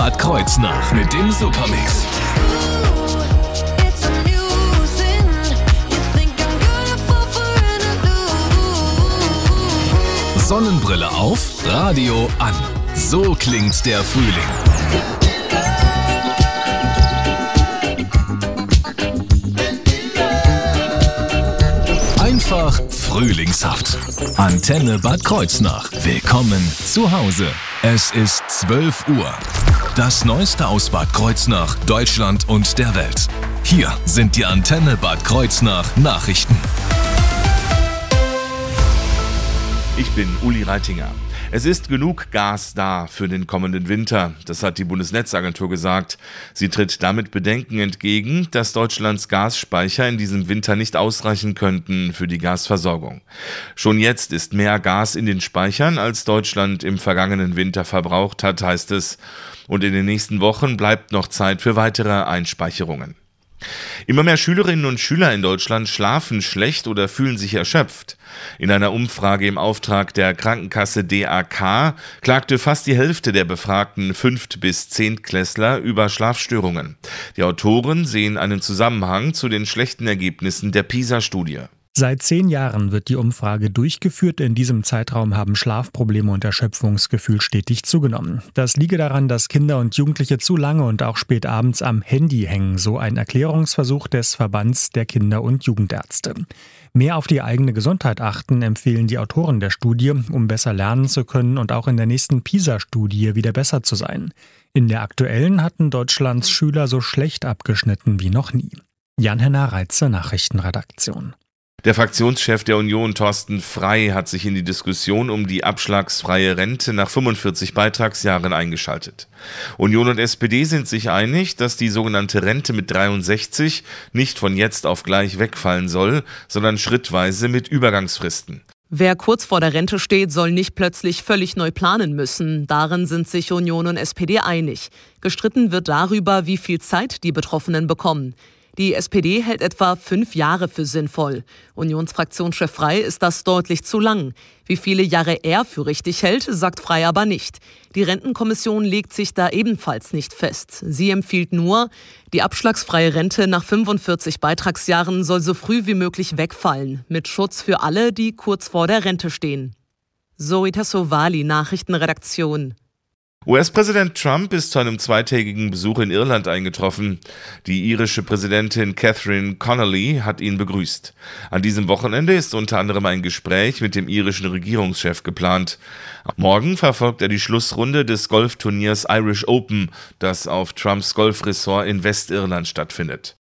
Bad Kreuznach mit dem Supermix. Sonnenbrille auf, Radio an. So klingt der Frühling. Einfach frühlingshaft. Antenne Bad Kreuznach. Willkommen zu Hause. Es ist 12 Uhr. Das Neueste aus Bad Kreuznach, Deutschland und der Welt. Hier sind die Antenne Bad Kreuznach Nachrichten. Ich bin Uli Reitinger. Es ist genug Gas da für den kommenden Winter, das hat die Bundesnetzagentur gesagt. Sie tritt damit Bedenken entgegen, dass Deutschlands Gasspeicher in diesem Winter nicht ausreichen könnten für die Gasversorgung. Schon jetzt ist mehr Gas in den Speichern, als Deutschland im vergangenen Winter verbraucht hat, heißt es. Und in den nächsten Wochen bleibt noch Zeit für weitere Einspeicherungen. Immer mehr Schülerinnen und Schüler in Deutschland schlafen schlecht oder fühlen sich erschöpft. In einer Umfrage im Auftrag der Krankenkasse DAK klagte fast die Hälfte der befragten 5. bis 10. Klässler über Schlafstörungen. Die Autoren sehen einen Zusammenhang zu den schlechten Ergebnissen der PISA-Studie. Seit 10 Jahren wird die Umfrage durchgeführt. In diesem Zeitraum haben Schlafprobleme und Erschöpfungsgefühl stetig zugenommen. Das liege daran, dass Kinder und Jugendliche zu lange und auch spät abends am Handy hängen, so ein Erklärungsversuch des Verbands der Kinder- und Jugendärzte. Mehr auf die eigene Gesundheit achten, empfehlen die Autoren der Studie, um besser lernen zu können und auch in der nächsten PISA-Studie wieder besser zu sein. In der aktuellen hatten Deutschlands Schüler so schlecht abgeschnitten wie noch nie. Jan-Henner Reitze, Nachrichtenredaktion. Der Fraktionschef der Union, Thorsten Frey, hat sich in die Diskussion um die abschlagsfreie Rente nach 45 Beitragsjahren eingeschaltet. Union und SPD sind sich einig, dass die sogenannte Rente mit 63 nicht von jetzt auf gleich wegfallen soll, sondern schrittweise mit Übergangsfristen. Wer kurz vor der Rente steht, soll nicht plötzlich völlig neu planen müssen. Darin sind sich Union und SPD einig. Gestritten wird darüber, wie viel Zeit die Betroffenen bekommen. Die SPD hält etwa 5 Jahre für sinnvoll. Unionsfraktionschef Frey ist das deutlich zu lang. Wie viele Jahre er für richtig hält, sagt Frey aber nicht. Die Rentenkommission legt sich da ebenfalls nicht fest. Sie empfiehlt nur, die abschlagsfreie Rente nach 45 Beitragsjahren soll so früh wie möglich wegfallen, mit Schutz für alle, die kurz vor der Rente stehen. Zoe Tassovali, Nachrichtenredaktion. US-Präsident Trump ist zu einem zweitägigen Besuch in Irland eingetroffen. Die irische Präsidentin Catherine Connolly hat ihn begrüßt. An diesem Wochenende ist unter anderem ein Gespräch mit dem irischen Regierungschef geplant. Morgen verfolgt er die Schlussrunde des Golfturniers Irish Open, das auf Trumps Golfresort in Westirland stattfindet.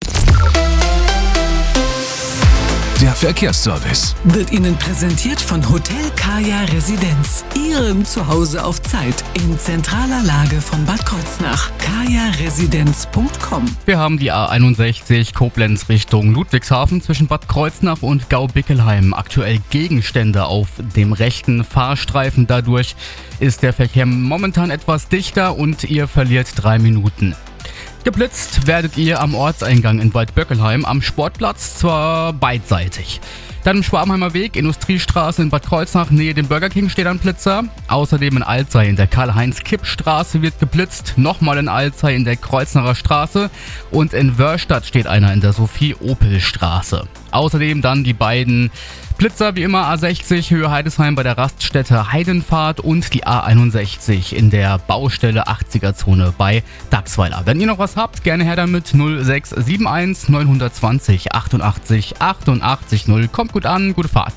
Der Verkehrsservice wird Ihnen präsentiert von Hotel Kaya Residenz. Ihrem Zuhause auf Zeit in zentraler Lage von Bad Kreuznach. kajaresidenz.com. Wir haben die A61 Koblenz Richtung Ludwigshafen zwischen Bad Kreuznach und Gau-Bickelheim. Aktuell Gegenstände auf dem rechten Fahrstreifen. Dadurch ist der Verkehr momentan etwas dichter und ihr verliert 3 Minuten. Geblitzt werdet ihr am Ortseingang in Waldböckelheim am Sportplatz, zwar beidseitig. Dann im Schwabenheimer Weg, Industriestraße in Bad Kreuznach, Nähe dem Burger King steht ein Blitzer. Außerdem in Alzey in der Karl-Heinz-Kipp-Straße wird geblitzt. Nochmal in Alzey in der Kreuznacher Straße. Und in Wörstadt steht einer in der Sophie-Opel-Straße. Außerdem dann die beiden Blitzer wie immer A60 Höhe Heidesheim bei der Raststätte Heidenfahrt und die A61 in der Baustelle 80er-Zone bei Dachsweiler. Wenn ihr noch was habt, gerne her damit 0671 920 88 88 0. Kommt gut an, gute Fahrt.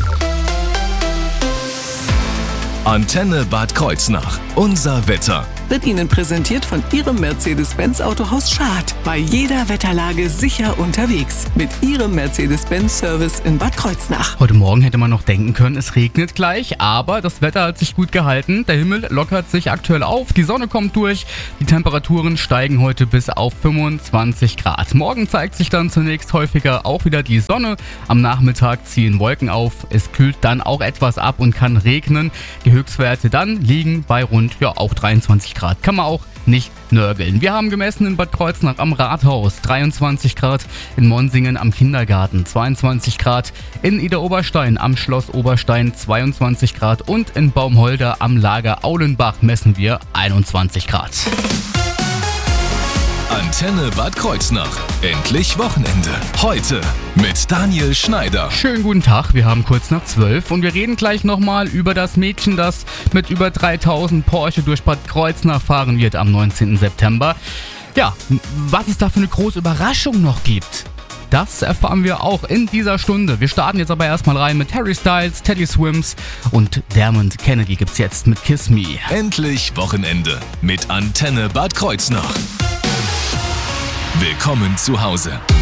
Antenne Bad Kreuznach. Unser Wetter. Wird Ihnen präsentiert von Ihrem Mercedes-Benz Autohaus Schad. Bei jeder Wetterlage sicher unterwegs. Mit Ihrem Mercedes-Benz-Service in Bad Kreuznach. Heute Morgen hätte man noch denken können, es regnet gleich, aber das Wetter hat sich gut gehalten. Der Himmel lockert sich aktuell auf, die Sonne kommt durch. Die Temperaturen steigen heute bis auf 25 Grad. Morgen zeigt sich dann zunächst häufiger auch wieder die Sonne. Am Nachmittag ziehen Wolken auf. Es kühlt dann auch etwas ab und kann regnen. Die Höchstwerte dann liegen bei rund auch 23 Grad. Kann man auch nicht nörgeln. Wir haben gemessen in Bad Kreuznach am Rathaus 23 Grad, in Monsinghen am Kindergarten 22 Grad, in Idar-Oberstein am Schloss Oberstein 22 Grad und in Baumholder am Lager Aulenbach messen wir 21 Grad. Antenne Bad Kreuznach. Endlich Wochenende. Heute mit Daniel Schneider. Schönen guten Tag, wir haben kurz nach 12 und wir reden gleich nochmal über das Mädchen, das mit über 3000 Porsche durch Bad Kreuznach fahren wird am 19. September. Ja, was es da für eine große Überraschung noch gibt, das erfahren wir auch in dieser Stunde. Wir starten jetzt aber erstmal rein mit Harry Styles, Teddy Swims und Dermot Kennedy gibt's jetzt mit Kiss Me. Endlich Wochenende mit Antenne Bad Kreuznach. Willkommen zu Hause.